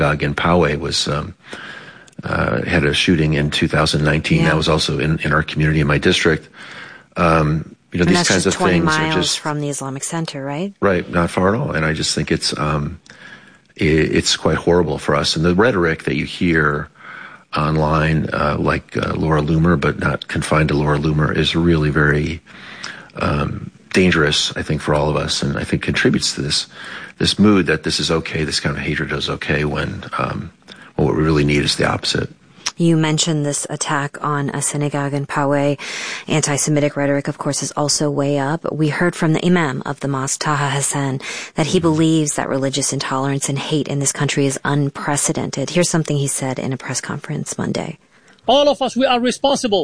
synagogue in Poway was had a shooting in 2019. Yeah. That was also in our community, in my district. And these that's kinds just of 20 things miles are just from the Islamic Center, right? Right, not far at all. And I just think it's quite horrible for us. And the rhetoric that you hear online, like Laura Loomer, but not confined to Laura Loomer, is really very dangerous, I think, for all of us, and I think contributes to this mood that this is okay, this kind of hatred is okay, when what we really need is the opposite. You mentioned this attack on a synagogue in Poway. Anti-Semitic rhetoric, of course, is also way up. We heard from the imam of the mosque, Taha Hassan, that he believes that religious intolerance and hate in this country is unprecedented. Here's something he said in a press conference Monday. All of us, we are responsible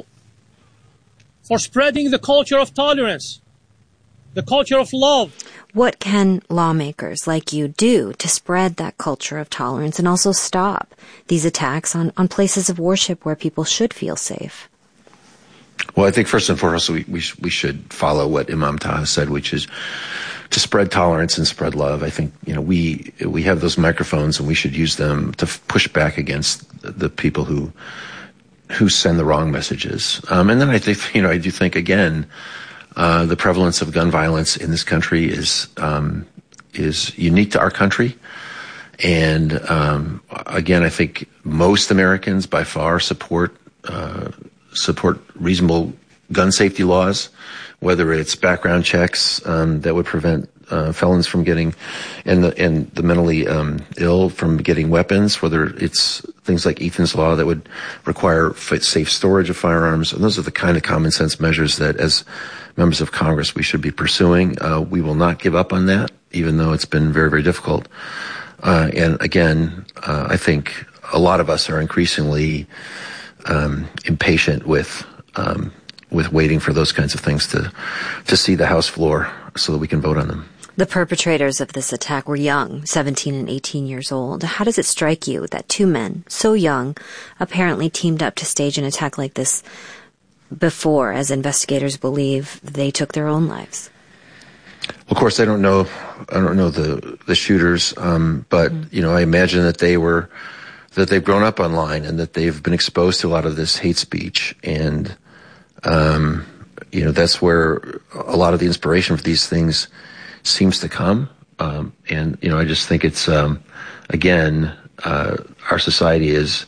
for spreading the culture of tolerance, the culture of love. What can lawmakers like you do to spread that culture of tolerance and also stop these attacks on places of worship where people should feel safe? Well, I think first and foremost, we should follow what Imam Taha said, which is to spread tolerance and spread love. I think, we have those microphones and we should use them to push back against the people who send the wrong messages. And then I think, I do think, again, the prevalence of gun violence in this country is unique to our country. And, again, I think most Americans by far support reasonable gun safety laws, whether it's background checks, that would prevent felons from getting, and the mentally ill from getting weapons, whether it's things like Ethan's Law that would require safe storage of firearms. And those are the kind of common sense measures that, as members of Congress, we should be pursuing. We will not give up on that, even though it's been very, very difficult. And again, I think a lot of us are increasingly impatient with waiting for those kinds of things to see the House floor so that we can vote on them. The perpetrators of this attack were young, 17 and 18 years old. How does it strike you that two men, so young, apparently teamed up to stage an attack like this before, as investigators believe, they took their own lives? Of course, I don't know the shooters, but I imagine that they've grown up online and that they've been exposed to a lot of this hate speech, and that's where a lot of the inspiration for these things seems to come. And I just think it's again, our society is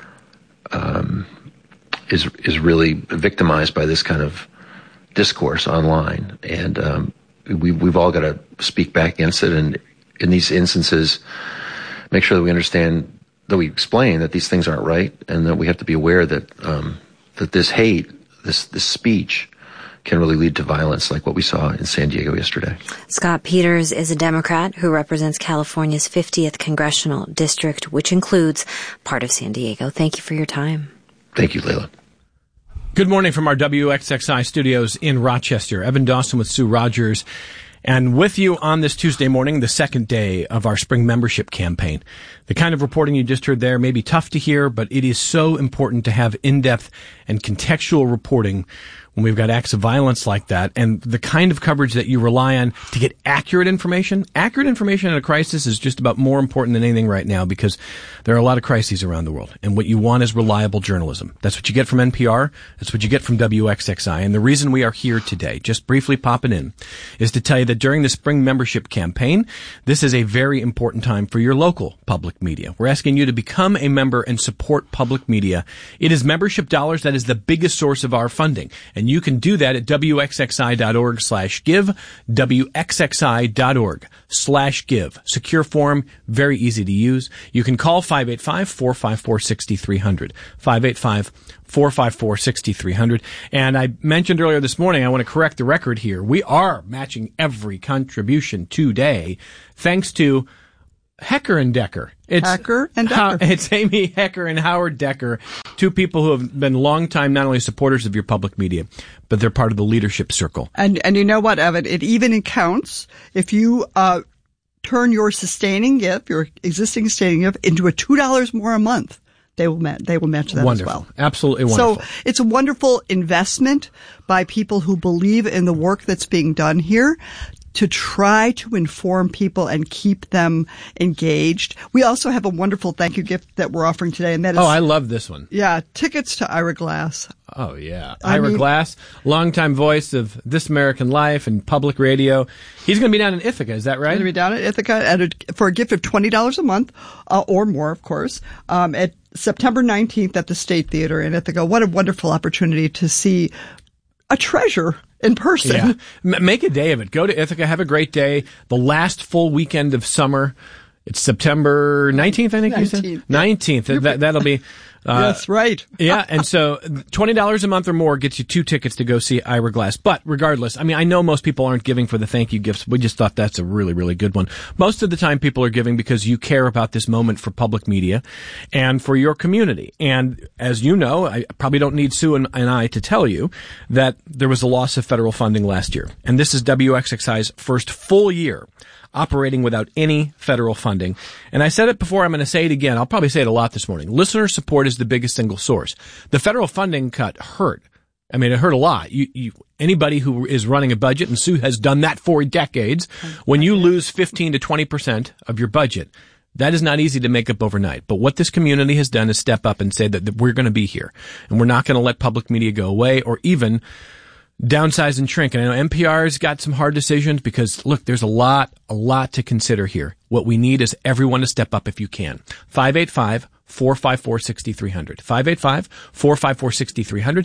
really victimized by this kind of discourse online, and we've all got to speak back against it, and in these instances make sure that we understand, that we explain that these things aren't right, and that we have to be aware that that this hate, this speech can really lead to violence like what we saw in San Diego yesterday. Scott Peters is a Democrat who represents California's 50th congressional district, which includes part of San Diego. Thank you for your time. Thank you, Layla. Good morning from our WXXI studios in Rochester. Evan Dawson with Sue Rogers. And with you on this Tuesday morning, the second day of our spring membership campaign. The kind of reporting you just heard there may be tough to hear, but it is so important to have in-depth and contextual reporting when we've got acts of violence like that, and the kind of coverage that you rely on to get accurate information. Accurate information in a crisis is just about more important than anything right now, because there are a lot of crises around the world, and what you want is reliable journalism. That's what you get from NPR. That's what you get from WXXI. And the reason we are here today, just briefly popping in, is to tell you that during the spring membership campaign, this is a very important time for your local public media. We're asking you to become a member and support public media. It is membership dollars that is the biggest source of our funding. And you can do that at WXXI.org/give, WXXI.org/give. Secure form, very easy to use. You can call 585-454-6300, 585-454-6300. And I mentioned earlier this morning, I want to correct the record here. We are matching every contribution today, thanks to Hecker and Decker. It's Amy Hecker and Howard Decker, two people who have been longtime not only supporters of your public media, but they're part of the leadership circle. And you know what, Evan? It even counts if you turn your sustaining gift, your existing sustaining gift, into a $2 more a month. They will match that wonderful. As well. Absolutely wonderful. So it's a wonderful investment by people who believe in the work that's being done here. to try to inform people and keep them engaged. We also have a wonderful thank you gift that we're offering today, and that is... Oh, I love this one. Yeah, tickets to Ira Glass. Oh, yeah. Ira Glass, longtime voice of This American Life and public radio. He's going to be down in Ithaca, is that right? He's going to be down in Ithaca for a gift of $20 a month, or more, of course, at September 19th at the State Theater in Ithaca. What a wonderful opportunity to see a treasure in person. Yeah. Make a day of it. Go to Ithaca. Have a great day. The last full weekend of summer. It's September 19th, I think you said? 19th. That'll be... That's right. Yeah, and so $20 a month or more gets you 2 tickets to go see Ira Glass. But regardless, I mean, I know most people aren't giving for the thank you gifts. We just thought that's a really, really good one. Most of the time people are giving because you care about this moment for public media and for your community. And as you know, I probably don't need Sue and I to tell you that there was a loss of federal funding last year. And this is WXXI's first full year operating without any federal funding. And I said it before, I'm going to say it again. I'll probably say it a lot this morning. Listener support is the biggest single source. The federal funding cut hurt. I mean, it hurt a lot. Anybody who is running a budget, and Sue has done that for decades, when you lose 15 to 20% of your budget, that is not easy to make up overnight. But what this community has done is step up and say that we're going to be here. And we're not going to let public media go away or even downsize and shrink. And I know NPR's got some hard decisions because, look, there's a lot to consider here. What we need is everyone to step up if you can. 585-454-6300. 585-454-6300.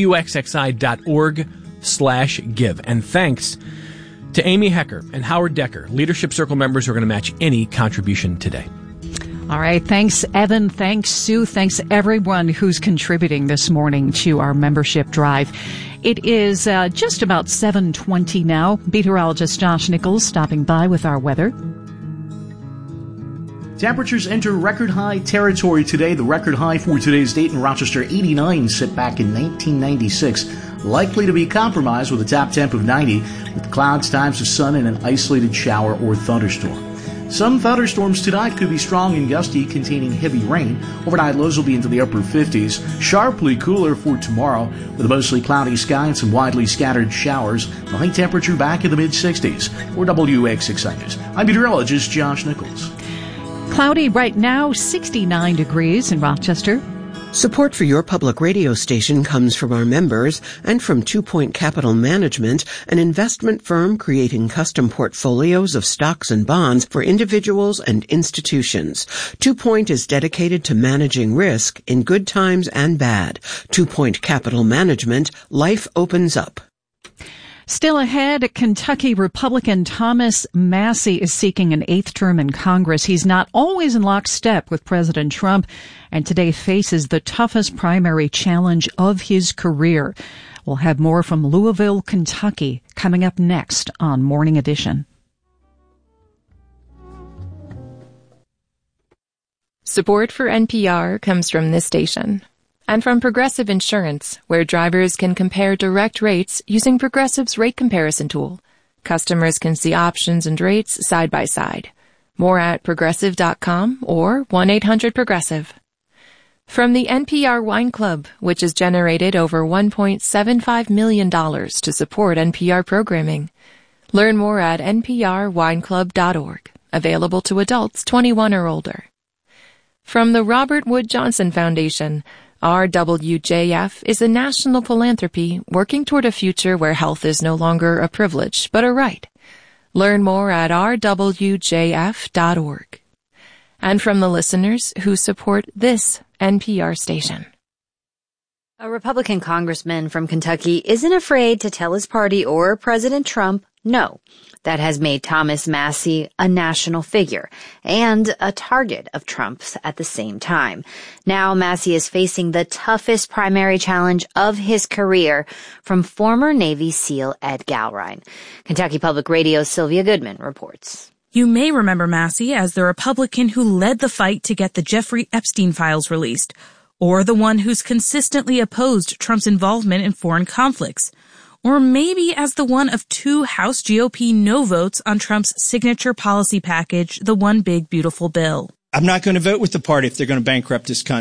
WXXI.org/give. And thanks to Amy Hecker and Howard Decker, Leadership Circle members who are going to match any contribution today. All right. Thanks, Evan. Thanks, Sue. Thanks, everyone who's contributing this morning to our membership drive. It is just about 7:20 now. Meteorologist Josh Nichols stopping by with our weather. Temperatures enter record high territory today. The record high for today's date in Rochester, 89, set back in 1996. Likely to be compromised with a top temp of 90, with clouds, times of sun, and an isolated shower or thunderstorm. Some thunderstorms tonight could be strong and gusty, containing heavy rain. Overnight lows will be into the upper 50s. Sharply cooler for tomorrow, with a mostly cloudy sky and some widely scattered showers. The high temperature back in the mid-60s. For WXXI News, I'm meteorologist Josh Nichols. Cloudy right now, 69 degrees in Rochester. Support for your public radio station comes from our members and from 2 Point Capital Management, an investment firm creating custom portfolios of stocks and bonds for individuals and institutions. 2 Point is dedicated to managing risk in good times and bad. 2 Point Capital Management, life opens up. Still ahead, Kentucky Republican Thomas Massie is seeking an 8th term in Congress. He's not always in lockstep with President Trump and today faces the toughest primary challenge of his career. We'll have more from Louisville, Kentucky, coming up next on Morning Edition. Support for NPR comes from this station. And from Progressive Insurance, where drivers can compare direct rates using Progressive's rate comparison tool. Customers can see options and rates side by side. More at Progressive.com or 1-800-PROGRESSIVE. From the NPR Wine Club, which has generated over $1.75 million to support NPR programming. Learn more at nprwineclub.org. Available to adults 21 or older. From the Robert Wood Johnson Foundation, RWJF is a national philanthropy working toward a future where health is no longer a privilege, but a right. Learn more at rwjf.org. And from the listeners who support this NPR station. A Republican congressman from Kentucky isn't afraid to tell his party or President Trump no. That has made Thomas Massie a national figure and a target of Trump's at the same time. Now Massie is facing the toughest primary challenge of his career from former Navy SEAL Ed Galrine. Kentucky Public Radio's Sylvia Goodman reports. You may remember Massie as the Republican who led the fight to get the Jeffrey Epstein files released, or the one who's consistently opposed Trump's involvement in foreign conflicts. Or maybe as the one of 2 House GOP no votes on Trump's signature policy package, the One Big Beautiful Bill. I'm not going to vote with the party if they're going to bankrupt this country.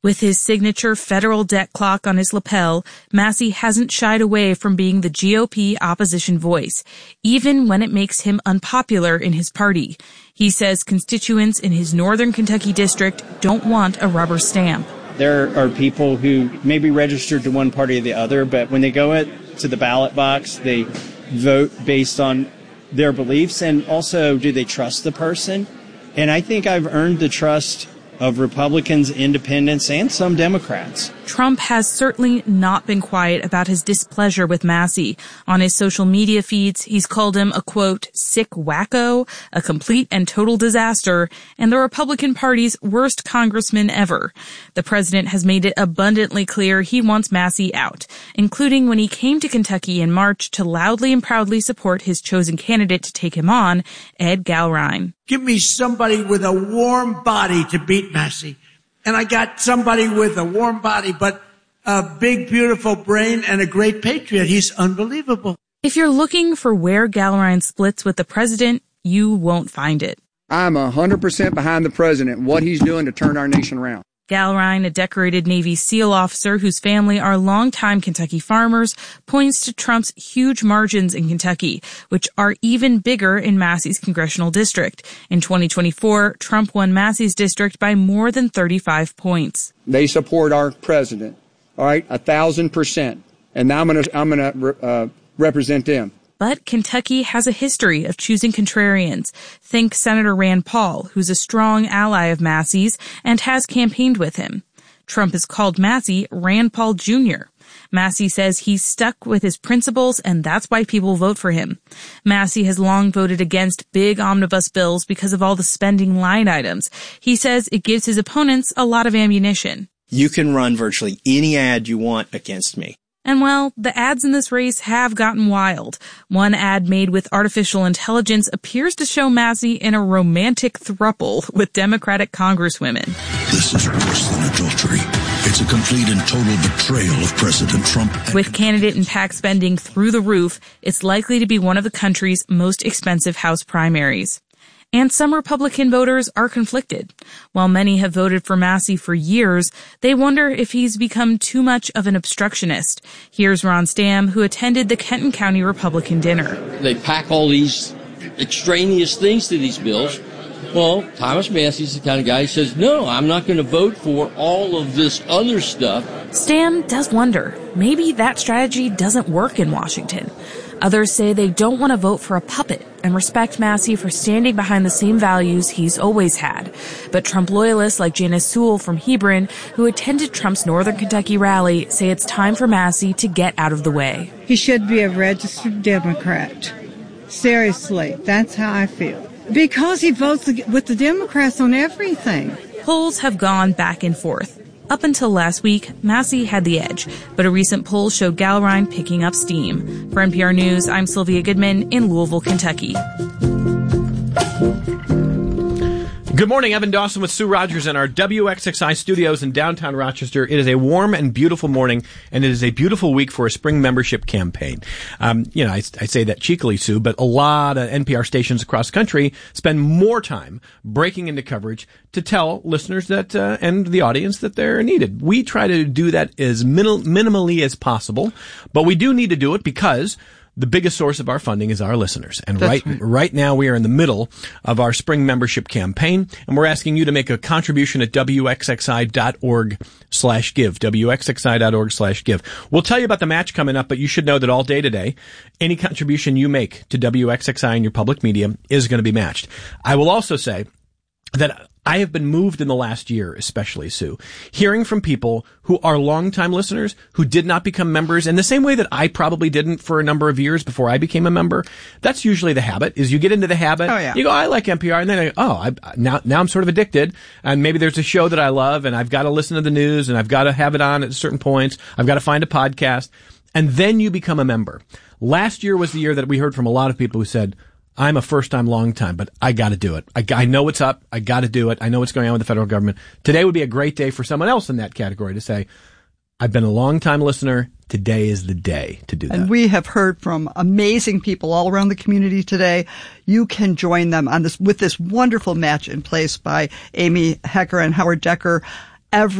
With his signature federal debt clock on his lapel, Massey hasn't shied away from being the GOP opposition voice, even when it makes him unpopular in his party. He says constituents in his northern Kentucky district don't want a rubber stamp. There are people who may be registered to one party or the other, but when they go to the ballot box, they vote based on their beliefs, and also, do they trust the person? And I think I've earned the trust of Republicans, independents, and some Democrats. Trump has certainly not been quiet about his displeasure with Massey. On his social media feeds, he's called him a, quote, sick wacko, a complete and total disaster, and the Republican Party's worst congressman ever. The president has made it abundantly clear he wants Massey out, including when he came to Kentucky in March to loudly and proudly support his chosen candidate to take him on, Ed Gallrein. Give me somebody with a warm body to beat Massey. And I got somebody with a warm body, but a big, beautiful brain and a great patriot. He's unbelievable. If you're looking for where Gallrein splits with the president, you won't find it. I'm 100% behind the president and what he's doing to turn our nation around. Gallrein, a decorated Navy SEAL officer whose family are longtime Kentucky farmers, points to Trump's huge margins in Kentucky, which are even bigger in Massey's congressional district. In 2024, Trump won Massey's district by more than 35 points. They support our president, all right, 1,000%. And now I'm going to represent them. But Kentucky has a history of choosing contrarians. Think Senator Rand Paul, who's a strong ally of Massey's and has campaigned with him. Trump has called Massey Rand Paul Jr. Massey says he's stuck with his principles, and that's why people vote for him. Massey has long voted against big omnibus bills because of all the spending line items. He says it gives his opponents a lot of ammunition. You can run virtually any ad you want against me. And well, the ads in this race have gotten wild. One ad made with artificial intelligence appears to show Massey in a romantic throuple with Democratic congresswomen. This is worse than adultery. It's a complete and total betrayal of President Trump. With candidate and PAC spending through the roof, it's likely to be one of the country's most expensive House primaries. And some Republican voters are conflicted. While many have voted for Massey for years, they wonder if he's become too much of an obstructionist. Here's Ron Stam, who attended the Kenton County Republican dinner. They pack all these extraneous things to these bills. Well, Thomas Massey's the kind of guy who says, no, I'm not going to vote for all of this other stuff. Stam does wonder, maybe that strategy doesn't work in Washington. Others say they don't want to vote for a puppet and respect Massey for standing behind the same values he's always had. But Trump loyalists like Janice Sewell from Hebron, who attended Trump's Northern Kentucky rally, say it's time for Massey to get out of the way. He should be a registered Democrat. Seriously, that's how I feel. Because he votes with the Democrats on everything. Polls have gone back and forth. Up until last week, Massey had the edge, but a recent poll showed Gallrein picking up steam. For NPR News, I'm Sylvia Goodman in Louisville, Kentucky. Good morning, Evan Dawson with Sue Rogers in our WXXI studios in downtown Rochester. It is a warm and beautiful morning, and it is a beautiful week for a spring membership campaign. I say that cheekily, Sue, but a lot of NPR stations across the country spend more time breaking into coverage to tell listeners that and the audience that they're needed. We try to do that as minimally as possible, but we do need to do it because the biggest source of our funding is our listeners. And right now we are in the middle of our spring membership campaign, and we're asking you to make a contribution at WXXI.org/give, WXXI.org/give. We'll tell you about the match coming up, but you should know that all day today, any contribution you make to WXXI in your public media is going to be matched. I will also say that I have been moved in the last year, especially, Sue, hearing from people who are longtime listeners who did not become members in the same way that I probably didn't for a number of years before I became a member. That's usually the habit, is you get into the habit. Oh, yeah. You go, I like NPR, and then now I'm sort of addicted, and maybe there's a show that I love, and I've got to listen to the news, and I've got to have it on at certain points. I've got to find a podcast, and then you become a member. Last year was the year that we heard from a lot of people who said, I'm a first-time, long-time, but I got to do it. I know what's up. I got to do it. I know what's going on with the federal government. Today would be a great day for someone else in that category to say, I've been a long-time listener. Today is the day to do that. And we have heard from amazing people all around the community today. You can join them on this with this wonderful match in place by Amy Hecker and Howard Decker. Every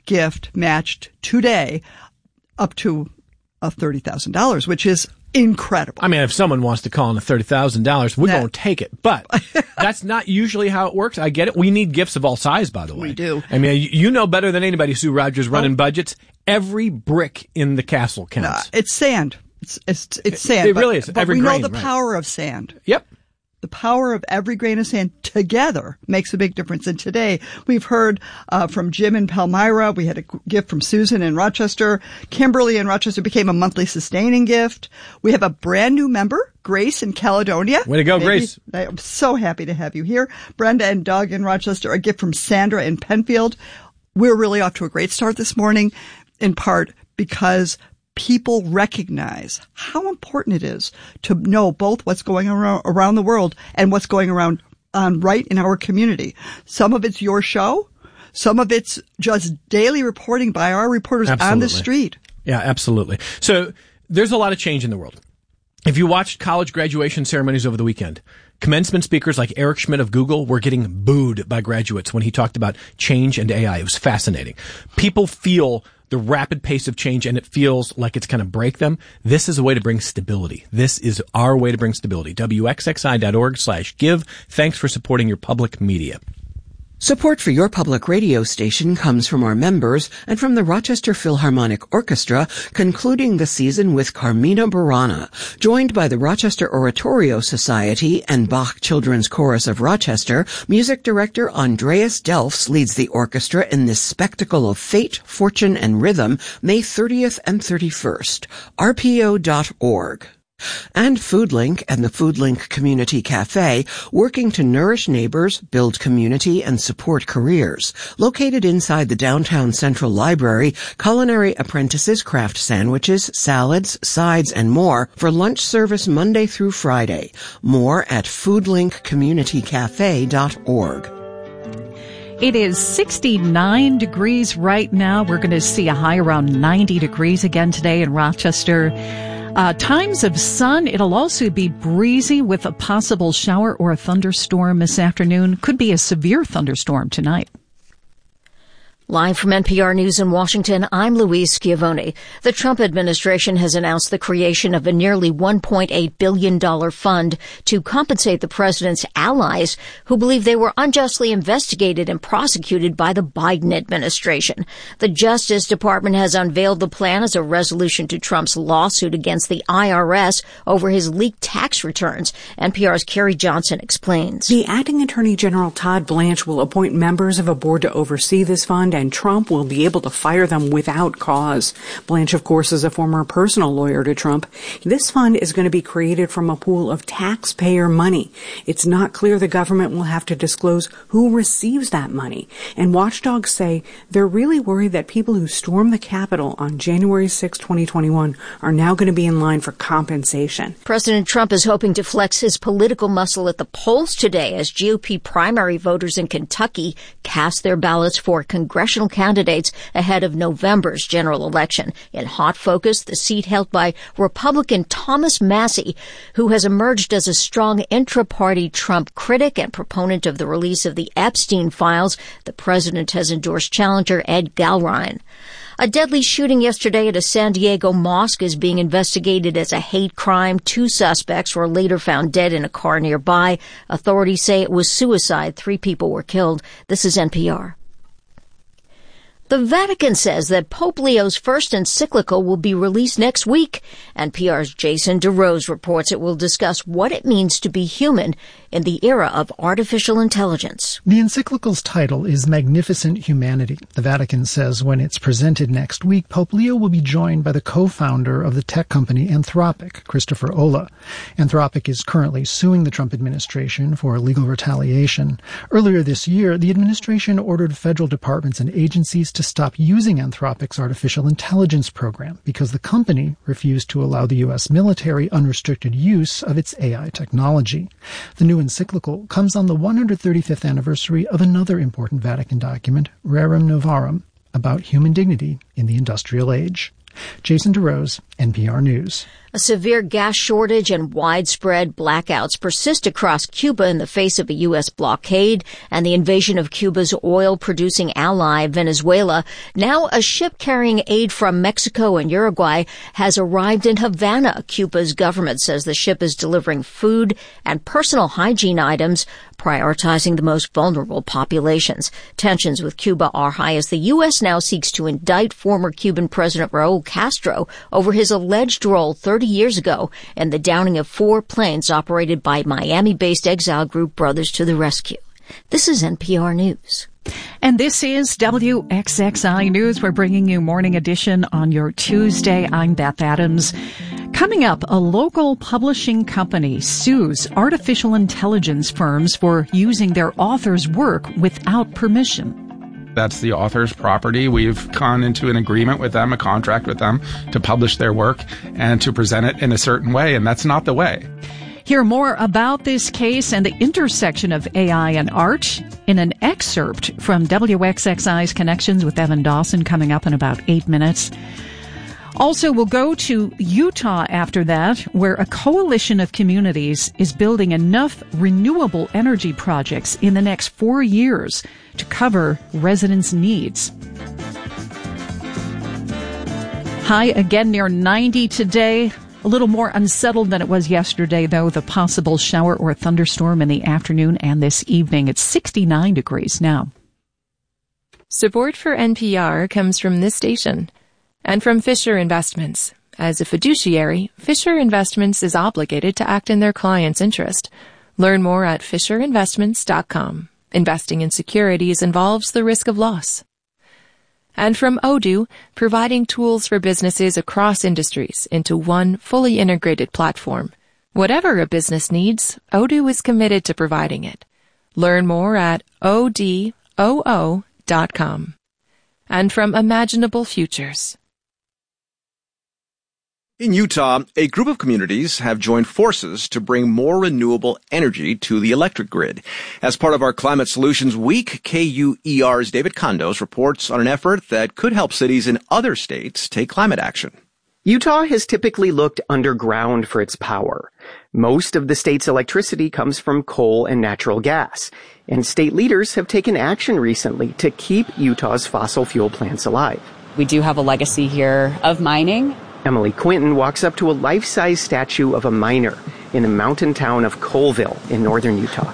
gift matched today up to $30,000, which is incredible. I mean, if someone wants to call in $30,000, we're going to take it. But that's not usually how it works. I get it. We need gifts of all size, by the way. We do. I mean, you know better than anybody, Sue Rogers, running budgets. Every brick in the castle counts. It's sand. It's sand. It really is. But every we grain, know the power of sand. Yep. The power of every grain of sand together makes a big difference. And today we've heard from Jim in Palmyra. We had a gift from Susan in Rochester. Kimberly in Rochester became a monthly sustaining gift. We have a brand new member, Grace in Caledonia. Way to go, Grace. I'm so happy to have you here. Brenda and Doug in Rochester, a gift from Sandra in Penfield. We're really off to a great start this morning, in part because people recognize how important it is to know both what's going around the world and what's going on right in our community. Some of it's your show. Some of it's just daily reporting by our reporters on the street. Yeah, absolutely. So there's a lot of change in the world. If you watched college graduation ceremonies over the weekend, commencement speakers like Eric Schmidt of Google were getting booed by graduates when he talked about change and AI. It was fascinating. People feel the rapid pace of change, and it feels like it's going to break them. This is a way to bring stability. This is our way to bring stability. WXXI.org/give. Thanks for supporting your public media. Support for your public radio station comes from our members and from the Rochester Philharmonic Orchestra, concluding the season with Carmina Burana. Joined by the Rochester Oratorio Society and Bach Children's Chorus of Rochester, music director Andreas Delfs leads the orchestra in this spectacle of fate, fortune, and rhythm, May 30th and 31st. RPO.org. And FoodLink and the FoodLink Community Cafe, working to nourish neighbors, build community, and support careers. Located inside the downtown Central Library, culinary apprentices craft sandwiches, salads, sides, and more for lunch service Monday through Friday. More at foodlinkcommunitycafe.org. It is 69 degrees right now. We're going to see a high around 90 degrees again today in Rochester. Times of sun. It'll also be breezy with a possible shower or a thunderstorm this afternoon. Could be a severe thunderstorm tonight. Live from NPR News in Washington, I'm Louise Schiavone. The Trump administration has announced the creation of a nearly $1.8 billion fund to compensate the president's allies who believe they were unjustly investigated and prosecuted by the Biden administration. The Justice Department has unveiled the plan as a resolution to Trump's lawsuit against the IRS over his leaked tax returns. NPR's Carrie Johnson explains. The acting attorney general Todd Blanche will appoint members of a board to oversee this fund, and Trump will be able to fire them without cause. Blanche, of course, is a former personal lawyer to Trump. This fund is going to be created from a pool of taxpayer money. It's not clear the government will have to disclose who receives that money. And watchdogs say they're really worried that people who stormed the Capitol on January 6, 2021 are now going to be in line for compensation. President Trump is hoping to flex his political muscle at the polls today as GOP primary voters in Kentucky cast their ballots for congressional candidates ahead of November's general election. In hot focus, the seat held by Republican Thomas Massie, who has emerged as a strong intra-party Trump critic and proponent of the release of the Epstein files. The president has endorsed challenger Ed Galrine. A deadly shooting yesterday at a San Diego mosque is being investigated as a hate crime. 2 suspects were later found dead in a car nearby. Authorities say it was suicide. 3 people were killed. This is NPR. The Vatican says that Pope Leo's first encyclical will be released next week. NPR's Jason DeRose reports it will discuss what it means to be human in the era of artificial intelligence. The encyclical's title is Magnificent Humanity. The Vatican says when it's presented next week, Pope Leo will be joined by the co-founder of the tech company Anthropic, Christopher Olah. Anthropic is currently suing the Trump administration for legal retaliation. Earlier this year, the administration ordered federal departments and agencies to stop using Anthropic's artificial intelligence program because the company refused to allow the U.S. military unrestricted use of its AI technology. The new encyclical comes on the 135th anniversary of another important Vatican document, Rerum Novarum, about human dignity in the industrial age. Jason DeRose, NPR News. A severe gas shortage and widespread blackouts persist across Cuba in the face of a U.S. blockade and the invasion of Cuba's oil-producing ally, Venezuela. Now a ship carrying aid from Mexico and Uruguay has arrived in Havana. Cuba's government says the ship is delivering food and personal hygiene items, prioritizing the most vulnerable populations. Tensions with Cuba are high as the U.S. now seeks to indict former Cuban President Raul Castro over his alleged role 30 years ago in the downing of 4 planes operated by Miami-based exile group Brothers to the Rescue. This is NPR News. And this is WXXI News. We're bringing you Morning Edition on your Tuesday. I'm Beth Adams. Coming up, a local publishing company sues artificial intelligence firms for using their authors' work without permission. That's the author's property. We've gone into an agreement with them, a contract with them, to publish their work and to present it in a certain way, and that's not the way. Hear more about this case and the intersection of AI and art in an excerpt from WXXI's Connections with Evan Dawson coming up in about 8 minutes. Also, we'll go to Utah after that, where a coalition of communities is building enough renewable energy projects in the next 4 years to cover residents' needs. High again near 90 today. A little more unsettled than it was yesterday, though. The possible shower or thunderstorm in the afternoon and this evening. It's 69 degrees now. Support for NPR comes from this station and from Fisher Investments. As a fiduciary, Fisher Investments is obligated to act in their client's interest. Learn more at FisherInvestments.com. Investing in securities involves the risk of loss. And from Odoo, providing tools for businesses across industries into one fully integrated platform. Whatever a business needs, Odoo is committed to providing it. Learn more at odoo.com. And from Imaginable Futures. In Utah, a group of communities have joined forces to bring more renewable energy to the electric grid. As part of our Climate Solutions Week, KUER's David Condos reports on an effort that could help cities in other states take climate action. Utah has typically looked underground for its power. Most of the state's electricity comes from coal and natural gas, and state leaders have taken action recently to keep Utah's fossil fuel plants alive. We do have a legacy here of mining. Emily Quinton walks up to a life-size statue of a miner in the mountain town of Colville in northern Utah.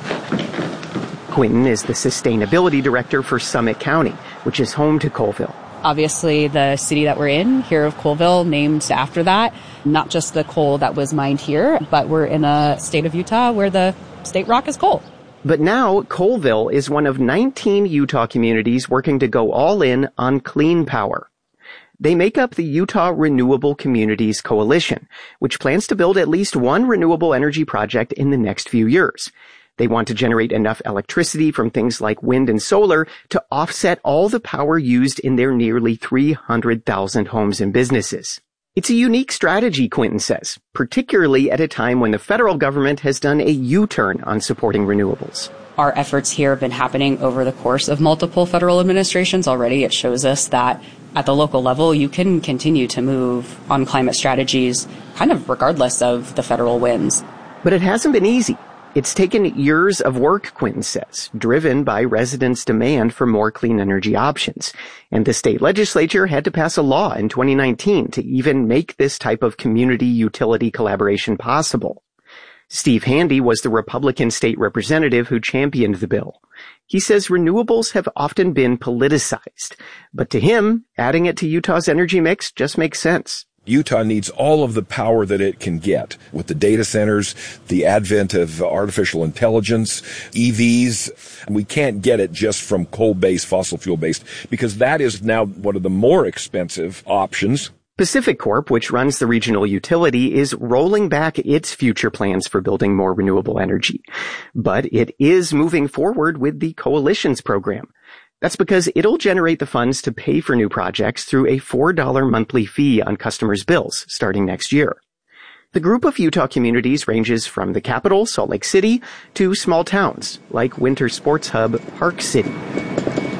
Quinton is the sustainability director for Summit County, which is home to Colville. Obviously, the city that we're in, here of Colville, named after that. Not just the coal that was mined here, but we're in a state of Utah where the state rock is coal. But now, Colville is one of 19 Utah communities working to go all in on clean power. They make up the Utah Renewable Communities Coalition, which plans to build at least one renewable energy project in the next few years. They want to generate enough electricity from things like wind and solar to offset all the power used in their nearly 300,000 homes and businesses. It's a unique strategy, Quinton says, particularly at a time when the federal government has done a U-turn on supporting renewables. Our efforts here have been happening over the course of multiple federal administrations already. It shows us that at the local level, you can continue to move on climate strategies kind of regardless of the federal wins. But it hasn't been easy. It's taken years of work, Quinton says, driven by residents' demand for more clean energy options. And the state legislature had to pass a law in 2019 to even make this type of community utility collaboration possible. Steve Handy was the Republican state representative who championed the bill. He says renewables have often been politicized, but to him, adding it to Utah's energy mix just makes sense. Utah needs all of the power that it can get with the data centers, the advent of artificial intelligence, EVs. We can't get it just from coal-based, fossil fuel-based, because that is now one of the more expensive options. Pacific Corp, which runs the regional utility, is rolling back its future plans for building more renewable energy. But it is moving forward with the Coalition's program. That's because it'll generate the funds to pay for new projects through a $4 monthly fee on customers' bills starting next year. The group of Utah communities ranges from the capital, Salt Lake City, to small towns like winter sports hub Park City.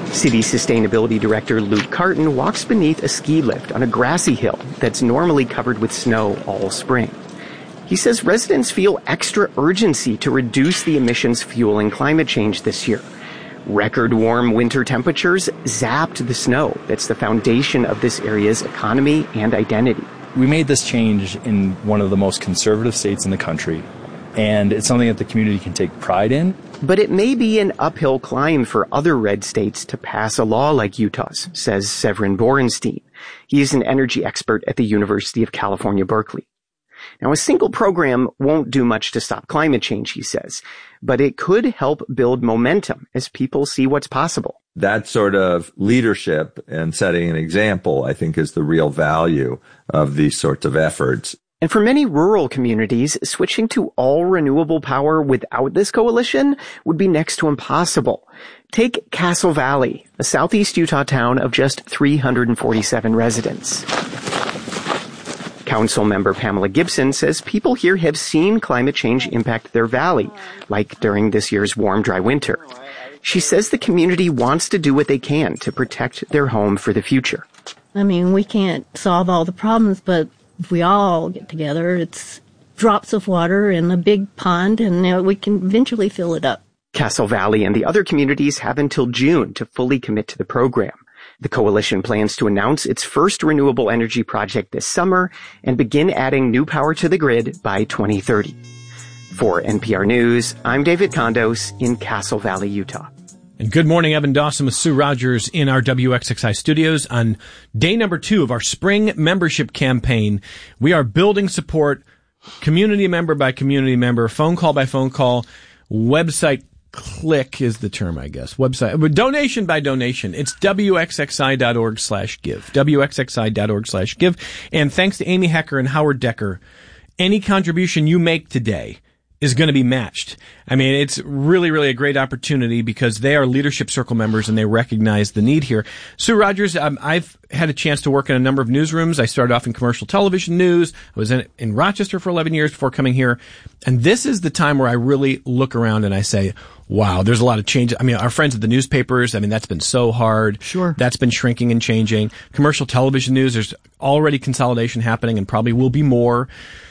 City Sustainability Director Luke Carton walks beneath a ski lift on a grassy hill that's normally covered with snow all spring. He says residents feel extra urgency to reduce the emissions fueling climate change this year. Record warm winter temperatures zapped the snow that's the foundation of this area's economy and identity. We made this change in one of the most conservative states in the country, and it's something that the community can take pride in. But it may be an uphill climb for other red states to pass a law like Utah's, says Severin Borenstein. He is an energy expert at the University of California, Berkeley. Now, a single program won't do much to stop climate change, he says, but it could help build momentum as people see what's possible. That sort of leadership and setting an example, I think, is the real value of these sorts of efforts. And for many rural communities, switching to all renewable power without this coalition would be next to impossible. Take Castle Valley, a southeast Utah town of just 347 residents. Council member Pamela Gibson says people here have seen climate change impact their valley, like during this year's warm, dry winter. She says the community wants to do what they can to protect their home for the future. I mean, we can't solve all the problems, but if we all get together, it's drops of water in a big pond, and we can eventually fill it up. Castle Valley and the other communities have until June to fully commit to the program. The coalition plans to announce its first renewable energy project this summer and begin adding new power to the grid by 2030. For NPR News, I'm David Condos in Castle Valley, Utah. And good morning, Evan Dawson with Sue Rogers in our WXXI studios on day number 2 of our spring membership campaign. We are building support, community member by community member, phone call by phone call, website click is the term, I guess. Website, donation by donation. It's wxxi.org/give. wxxi.org/give. And thanks to Amy Hecker and Howard Decker, any contribution you make today is going to be matched. I mean, it's really, really a great opportunity because they are Leadership Circle members and they recognize the need here. Sue Rogers, I've had a chance to work in a number of newsrooms. I started off in commercial television news. I was in Rochester for 11 years before coming here. And this is the time where I really look around and I say, wow, there's a lot of change. I mean, our friends at the newspapers, I mean, that's been so hard. Sure. That's been shrinking and changing. Commercial television news, there's already consolidation happening and probably will be more.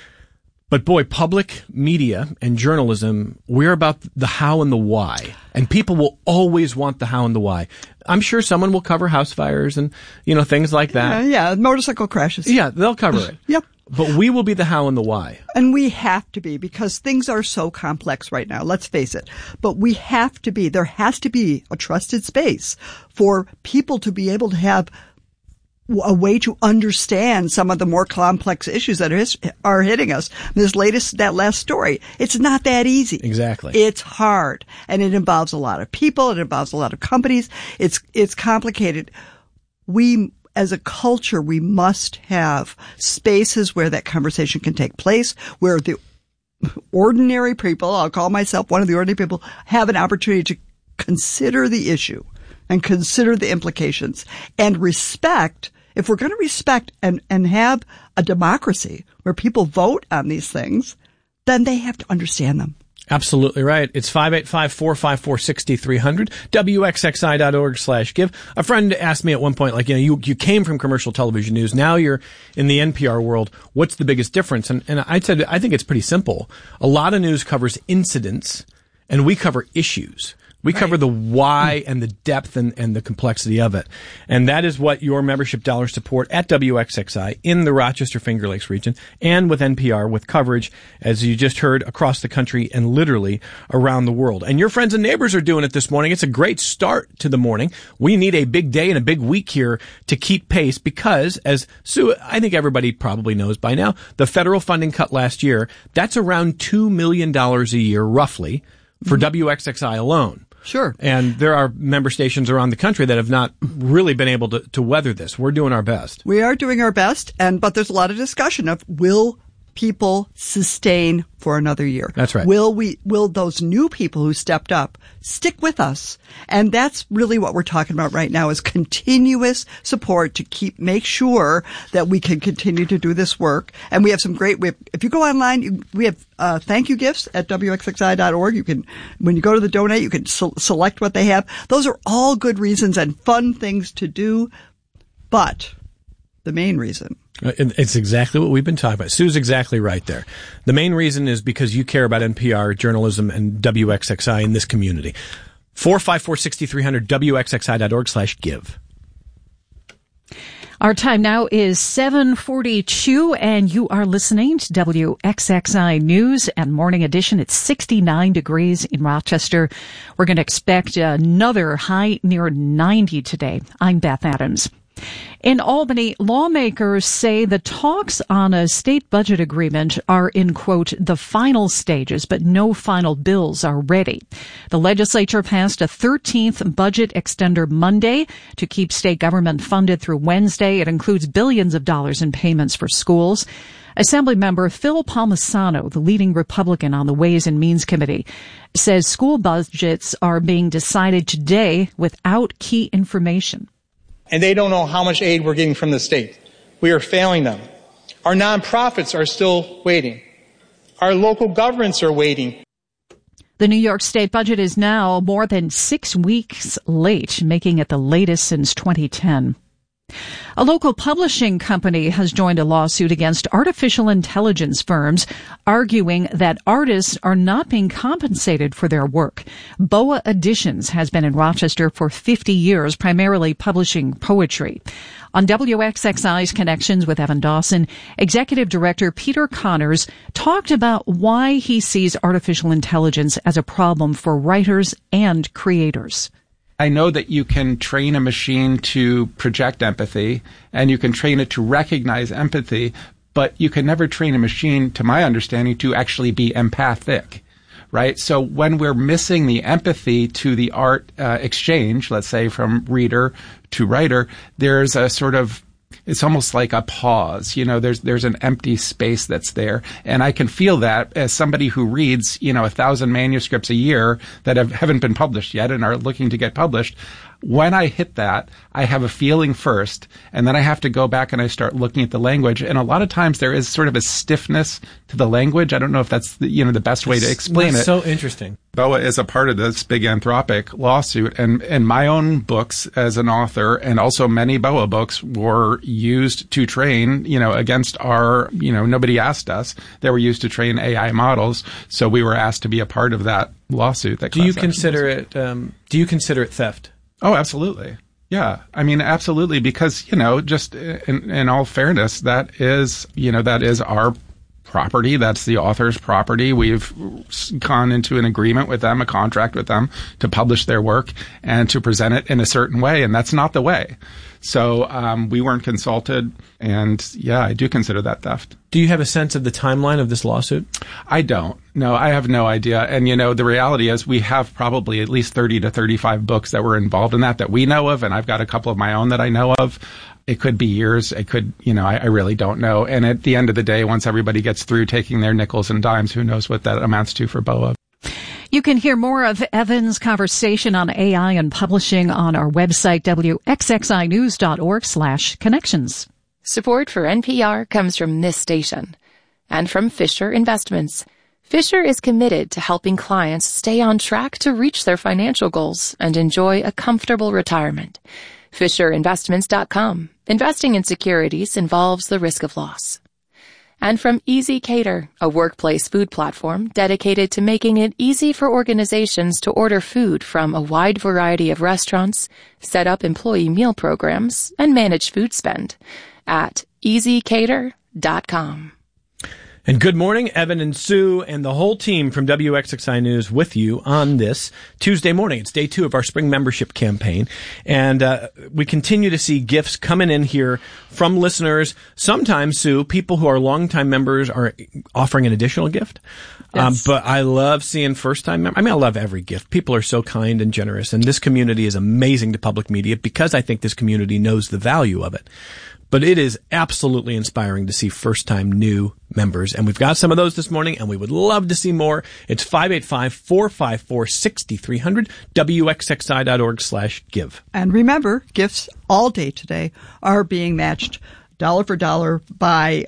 But boy, public media and journalism, we're about the how and the why. And people will always want the how and the why. I'm sure someone will cover house fires and, things like that. Yeah, motorcycle crashes. Yeah, they'll cover it. Yep. But we will be the how and the why. And we have to be, because things are so complex right now, let's face it. But we have to be, there has to be a trusted space for people to be able to have a way to understand some of the more complex issues that are hitting us. That last story, it's not that easy. Exactly. It's hard. And it involves a lot of people. It involves a lot of companies. It's complicated. We, as a culture, we must have spaces where that conversation can take place, where the ordinary people, I'll call myself one of the ordinary people, have an opportunity to consider the issue and consider the implications and respect. If we're going to respect and have a democracy where people vote on these things, then they have to understand them. Absolutely right. It's 585-454-6300, wxxi.org/give. A friend asked me at one point, you came from commercial television news. Now you're in the NPR world. What's the biggest difference? And I said, I think it's pretty simple. A lot of news covers incidents and we cover issues. We cover the why and the depth and the complexity of it. And that is what your membership dollars support at WXXI in the Rochester Finger Lakes region and with NPR with coverage, as you just heard, across the country and literally around the world. And your friends and neighbors are doing it this morning. It's a great start to the morning. We need a big day and a big week here to keep pace because, as Sue, I think everybody probably knows by now, the federal funding cut last year, that's around $2 million a year, roughly, for WXXI alone. Sure. And there are member stations around the country that have not really been able to weather this. We're doing our best. We are doing our best, but there's a lot of discussion of will people sustain for another year? That's right. Will those new people who stepped up stick with us? And that's really what we're talking about right now, is continuous support to make sure that we can continue to do this work. And we have some if you go online, we have thank you gifts at WXXI.org. You can, when you go to the donate, you can select what they have. Those are all good reasons and fun things to do. But the main reason, it's exactly what we've been talking about. Sue's exactly right there. The main reason is because you care about NPR journalism and WXXI in this community. 454-6300, WXXI.org/give. Our time now is 7:42, and you are listening to WXXI News and Morning Edition. It's 69 degrees in Rochester. We're going to expect another high near 90 today. I'm Beth Adams. In Albany, lawmakers say the talks on a state budget agreement are in, quote, the final stages, but no final bills are ready. The legislature passed a 13th budget extender Monday to keep state government funded through Wednesday. It includes billions of dollars in payments for schools. Assemblymember Phil Palmisano, the leading Republican on the Ways and Means Committee, says school budgets are being decided today without key information. And they don't know how much aid we're getting from the state. We are failing them. Our nonprofits are still waiting. Our local governments are waiting. The New York State budget is now more than 6 weeks late, making it the latest since 2010. A local publishing company has joined a lawsuit against artificial intelligence firms, arguing that artists are not being compensated for their work. Boa Editions has been in Rochester for 50 years, primarily publishing poetry. On WXXI's Connections with Evan Dawson, Executive Director Peter Connors talked about why he sees artificial intelligence as a problem for writers and creators. I know that you can train a machine to project empathy, and you can train it to recognize empathy, but you can never train a machine, to my understanding, to actually be empathic, right? So when we're missing the empathy to the art exchange, let's say from reader to writer, there's a sort of, it's almost like a pause. You know, there's an empty space that's there. And I can feel that as somebody who reads, 1,000 manuscripts a year that haven't been published yet and are looking to get published. When I hit that, I have a feeling first, and then I have to go back and I start looking at the language. And a lot of times there is sort of a stiffness to the language. I don't know if that's the best way to explain it. That's so interesting. BOA is a part of this big Anthropic lawsuit, and my own books as an author, and also many BOA books, were used to train, against our, nobody asked us. They were used to train AI models, so we were asked to be a part of that lawsuit. Do you consider it theft? Oh, absolutely. Yeah. I mean, absolutely. Because, just in all fairness, that is our property. That's the author's property. We've gone into an agreement with them, a contract with them to publish their work and to present it in a certain way. And that's not the way. So, we weren't consulted. And yeah, I do consider that theft. Do you have a sense of the timeline of this lawsuit? I don't. No, I have no idea. And, the reality is we have probably at least 30 to 35 books that were involved in that we know of. And I've got a couple of my own that I know of. It could be years. It could, I really don't know. And at the end of the day, once everybody gets through taking their nickels and dimes, who knows what that amounts to for BOA. You can hear more of Evan's conversation on AI and publishing on our website, WXXInews.org/connections. Support for NPR comes from this station and from Fisher Investments. Fisher is committed to helping clients stay on track to reach their financial goals and enjoy a comfortable retirement. FisherInvestments.com. Investing in securities involves the risk of loss. And from Easy Cater, a workplace food platform dedicated to making it easy for organizations to order food from a wide variety of restaurants, set up employee meal programs, and manage food spend at EasyCater.com. And good morning, Evan and Sue and the whole team from WXXI News with you on this Tuesday morning. It's day 2 of our spring membership campaign. And we continue to see gifts coming in here from listeners. Sometimes, Sue, people who are longtime members are offering an additional gift. Yes. But I love seeing first-time members. I mean, I love every gift. People are so kind and generous. And this community is amazing to public media because I think this community knows the value of it. But it is absolutely inspiring to see first-time new members. And we've got some of those this morning, and we would love to see more. It's 585-454-6300, wxxi.org/give. And remember, gifts all day today are being matched dollar for dollar by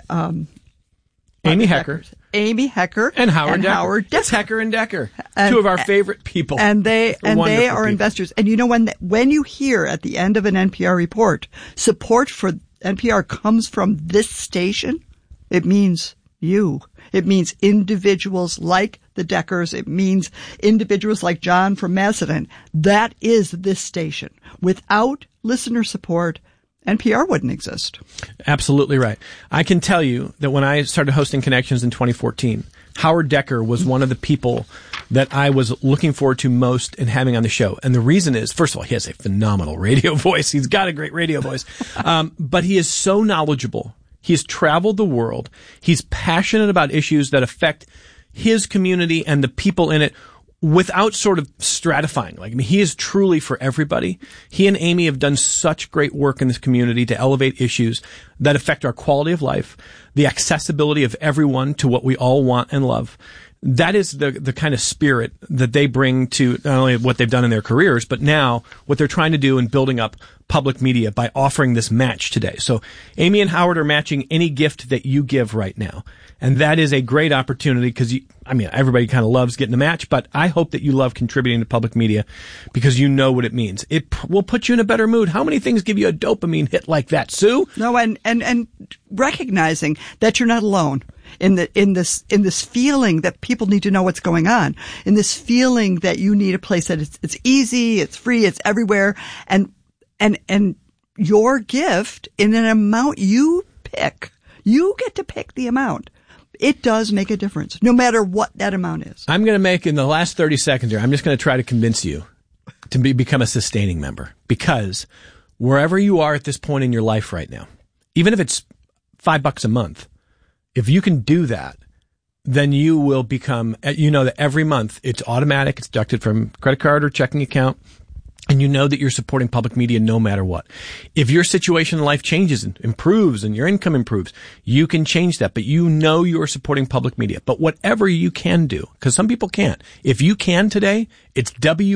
Amy Hecker. Amy Hecker and Howard Decker. It's Hecker and Decker, two of our favorite people. And they are people. Investors. And you know, when you hear at the end of an NPR report, support for NPR comes from this station, it means you. It means individuals like the Deckers. It means individuals like John from Macedon. That is this station. Without listener support, NPR wouldn't exist. Absolutely right. I can tell you that when I started hosting Connections in 2014, Howard Decker was one of the people that I was looking forward to most in having on the show. And the reason is, first of all, he has a phenomenal radio voice. He's got a great radio voice. But he is so knowledgeable. He's traveled the world. He's passionate about issues that affect his community and the people in it without sort of stratifying. Like, I mean, he is truly for everybody. He and Amy have done such great work in this community to elevate issues that affect our quality of life, the accessibility of everyone to what we all want and love. That is the kind of spirit that they bring to not only what they've done in their careers, but now what they're trying to do in building up public media by offering this match today. So Amy and Howard are matching any gift that you give right now. And that is a great opportunity because everybody kind of loves getting a match, but I hope that you love contributing to public media because you know what it means. It will put you in a better mood. How many things give you a dopamine hit like that, Sue? No, and recognizing that you're not alone in this feeling that people need to know what's going on, in this feeling that you need a place that it's easy, it's free, it's everywhere, and your gift in an amount you pick. You get to pick the amount. It does make a difference, no matter what that amount is. I'm going to make, in the last 30 seconds here, I'm just going to try to convince you to become a sustaining member. Because wherever you are at this point in your life right now, even if it's $5 a month, if you can do that, then you will become, that every month it's automatic, it's deducted from credit card or checking account, and you know that you're supporting public media no matter what. If your situation in life changes and improves and your income improves, you can change that, but you know you're supporting public media. But whatever you can do, because some people can't, if you can today, it's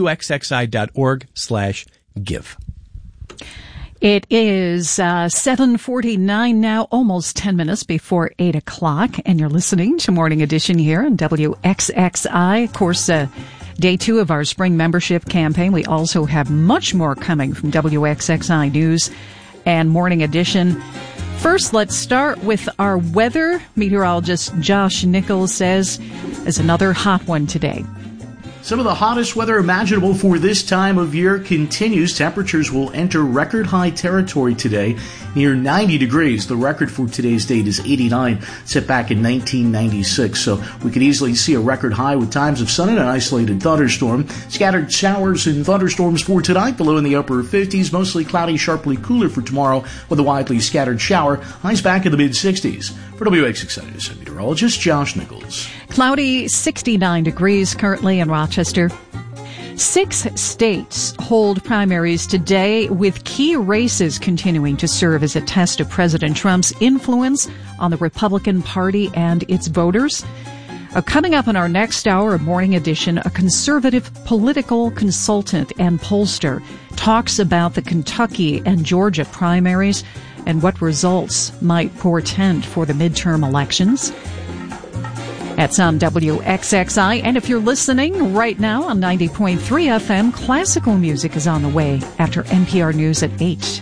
wxxi.org/give. It is 7:49 now, almost 10 minutes before 8 o'clock, and you're listening to Morning Edition here on WXXI. Of course, day 2 of our spring membership campaign. We also have much more coming from WXXI News and Morning Edition. First, let's start with our weather. Meteorologist Josh Nichols says there's another hot one today. Some of the hottest weather imaginable for this time of year continues. Temperatures will enter record high territory today, near 90 degrees. The record for today's date is 89, set back in 1996. So we could easily see a record high with times of sun and an isolated thunderstorm. Scattered showers and thunderstorms for tonight, below in the upper 50s. Mostly cloudy, sharply cooler for tomorrow with a widely scattered shower. Highs back in the mid-60s. For WXXI News, I'm meteorologist Josh Nichols. Cloudy, 69 degrees currently in Rochester. 6 states hold primaries today, with key races continuing to serve as a test of President Trump's influence on the Republican Party and its voters. Coming up in our next hour of Morning Edition, a conservative political consultant and pollster talks about the Kentucky and Georgia primaries and what results might portend for the midterm elections. That's on WXXI. And if you're listening right now on 90.3 FM, classical music is on the way after NPR News at 8.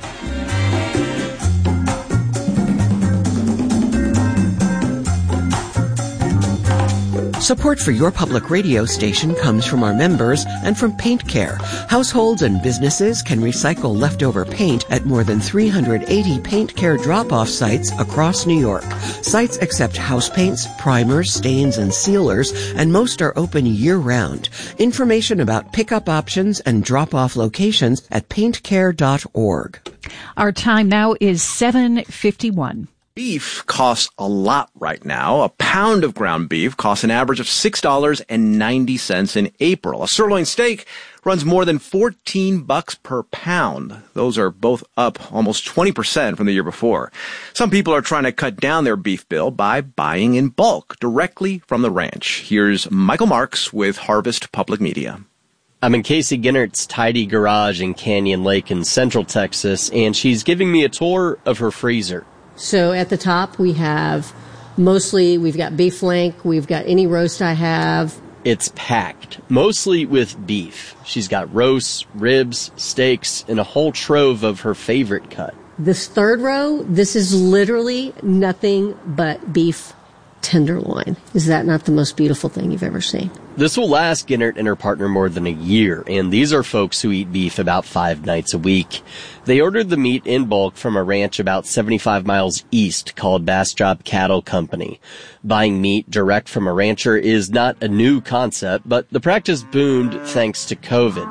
Support for your public radio station comes from our members and from Paint Care. Households and businesses can recycle leftover paint at more than 380 Paint Care drop-off sites across New York. Sites accept house paints, primers, stains, and sealers, and most are open year-round. Information about pickup options and drop-off locations at paintcare.org. Our time now is 7:51. Beef costs a lot right now. A pound of ground beef costs an average of $6.90 in April. A sirloin steak runs more than $14 per pound. Those are both up almost 20% from the year before. Some people are trying to cut down their beef bill by buying in bulk directly from the ranch. Here's Michael Marks with Harvest Public Media. I'm in Casey Ginnert's tidy garage in Canyon Lake in Central Texas, and she's giving me a tour of her freezer. So at the top we've got beef flank, we've got any roast I have. It's packed, mostly with beef. She's got roasts, ribs, steaks, and a whole trove of her favorite cut. This third row, this is literally nothing but beef tenderloin. Is that not the most beautiful thing you've ever seen? This will last Ginnert and her partner more than a year, and these are folks who eat beef about 5 nights a week. They ordered the meat in bulk from a ranch about 75 miles east called Bastrop Cattle Company. Buying meat direct from a rancher is not a new concept, but the practice boomed thanks to COVID.